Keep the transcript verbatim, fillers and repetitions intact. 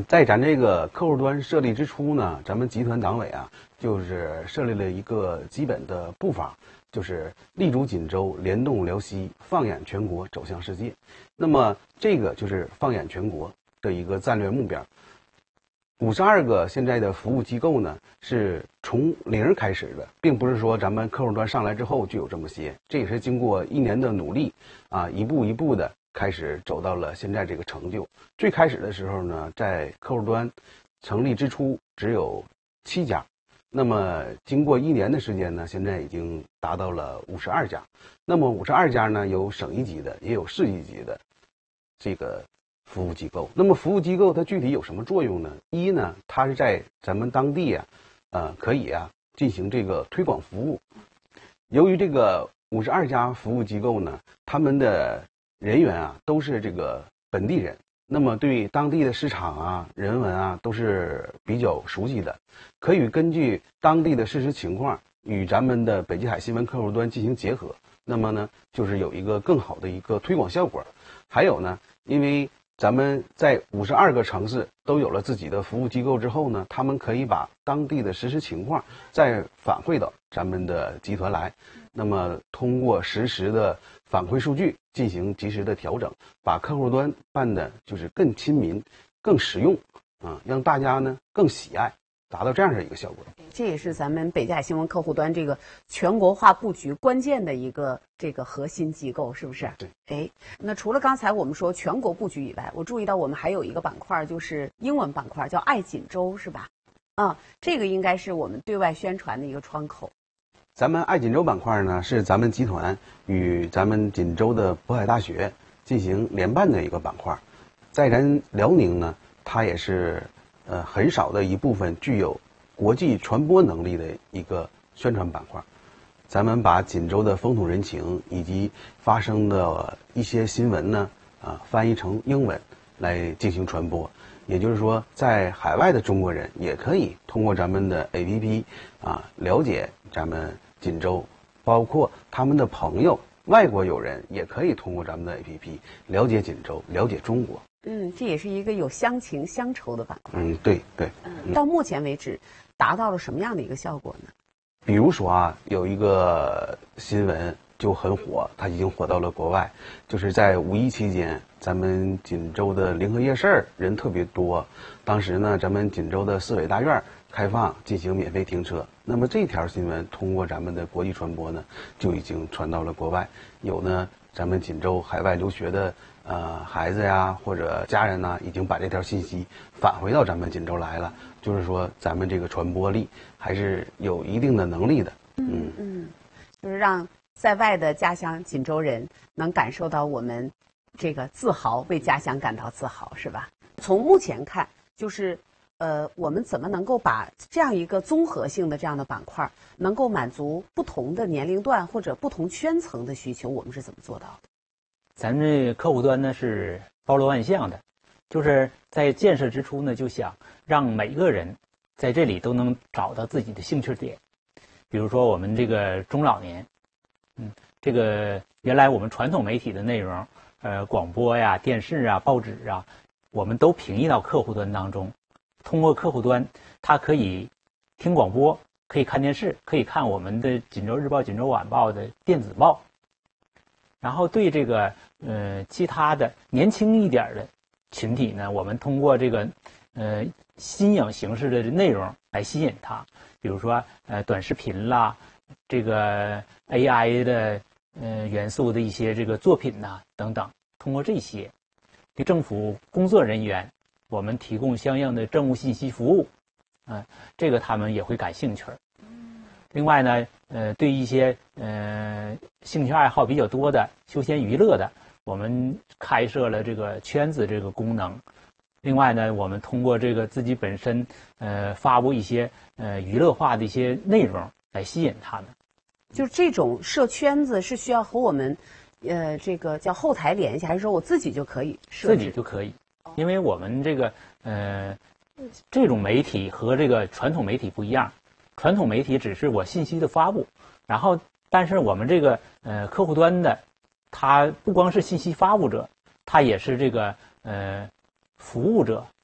在咱这个客户端设立之初呢，咱们集团党委啊，就是设立了一个基本的步伐，就是立足锦州，联动辽西，放眼全国，走向世界。那么这个就是放眼全国的一个战略目标。五十二个现在的服务机构呢，是从零开始的，并不是说咱们客户端上来之后就有这么些，这也是经过一年的努力啊，一步一步的开始走到了现在这个成就。最开始的时候呢，在客户端成立之初只有七家，那么经过一年的时间呢，现在已经达到了五十二家。那么五十二家呢，有省一级的，也有市一级的这个服务机构。那么服务机构它具体有什么作用呢？一呢，它是在咱们当地啊，呃，可以啊进行这个推广服务。由于这个五十二家服务机构呢，他们的人员啊都是这个本地人，那么对当地的市场啊、人文啊都是比较熟悉的，可以根据当地的事实情况与咱们的北极海新闻客户端进行结合。那么呢，就是有一个更好的一个推广效果。还有呢，因为咱们在五十二个城市都有了自己的服务机构之后呢，他们可以把当地的实时情况再反馈到咱们的集团来，那么通过实时的反馈数据进行及时的调整，把客户端办的就是更亲民、更实用啊，让大家呢更喜爱，达到这样的一个效果。 这也是咱们北极海新闻客户端这个全国化布局关键的一个这个核心机构，是不是？ 对。 哎，那除了刚才我们说全国布局以外，我注意到我们还有一个板块，就是英文板块，叫爱锦州，是吧？啊，这个应该是我们对外宣传的一个窗口。 咱们爱锦州板块呢，是咱们集团与咱们锦州的渤海大学进行联办的一个板块。在咱辽宁呢，它也是呃很少的一部分具有国际传播能力的一个宣传板块。咱们把锦州的风土人情以及发生的一些新闻呢，啊翻译成英文来进行传播。也就是说，在海外的中国人也可以通过咱们的 A P P 啊了解咱们锦州，包括他们的朋友、外国友人也可以通过咱们的 A P P 了解锦州、了解中国。 嗯，这也是一个有乡情乡愁的板块。 嗯，对对。 嗯，到目前为止，达到了什么样的一个效果呢？ 比如说啊，有一个新闻就很火，它已经火到了国外，就是在五一期间，咱们锦州的临河夜市人特别多。当时呢，咱们锦州的市委大院开放进行免费停车。那么这条新闻通过咱们的国际传播呢，就已经传到了国外。有呢，咱们锦州海外留学的呃孩子呀或者家人呢，已经把这条信息返回到咱们锦州来了。就是说，咱们这个传播力还是有一定的能力的。 嗯嗯，就是让在外的家乡锦州人能感受到我们这个自豪，为家乡感到自豪，是吧？从目前看，就是呃，我们怎么能够把这样一个综合性的这样的板块，能够满足不同的年龄段或者不同圈层的需求，我们是怎么做到的？ 咱们这客户端呢是包罗万象的，就是在建设之初呢，就想让每个人在这里都能找到自己的兴趣点。比如说我们这个中老年，嗯，这个原来我们传统媒体的内容，呃，广播呀、电视啊、报纸啊，我们都平移到客户端当中。通过客户端，他可以听广播，可以看电视，可以看我们的锦州日报、锦州晚报的电子报。然后对这个呃其他的年轻一点的群体呢，我们通过这个呃新颖形式的内容来吸引他，比如说呃短视频啦，这个 A I 的呃元素的一些这个作品呐等等，通过这些对政府工作人员，我们提供相应的政务信息服务，啊、呃，这个他们也会感兴趣。另外呢，呃，对一些呃兴趣爱好比较多的休闲娱乐的，我们开设了这个圈子这个功能。另外呢，我们通过这个自己本身呃发布一些呃娱乐化的一些内容来吸引他们。 就这种设圈子是需要和我们呃这个叫后台联系，还是说我自己就可以设置？ 自己就可以，因为我们这个呃这种媒体和这个传统媒体不一样。传统媒体只是我信息的发布，然后但是我们这个呃客户端的，它不光是信息发布者，它也是这个呃服务者，